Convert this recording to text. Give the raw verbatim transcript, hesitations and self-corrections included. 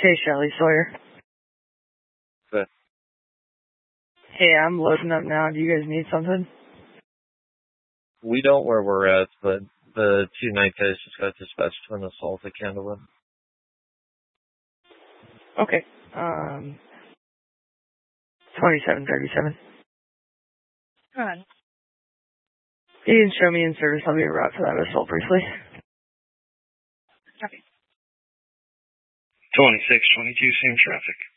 Hey, Shelly Sawyer. Good. Hey, I'm loading up now. Do you guys need something? We don't where we're at, but the two night guys just got dispatched to an assault at Candlewood. Okay. Um, twenty-seven thirty-seven. Go ahead. You can show me in service. I'll be route for that assault briefly. Copy. twenty-six twenty-two, same traffic.